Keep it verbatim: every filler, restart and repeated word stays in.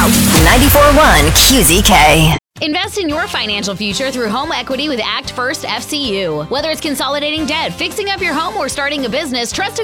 ninety-four point one Q Z K. Invest in your financial future through home equity with Act First F C U. Whether it's consolidating debt, fixing up your home, or starting a business, trust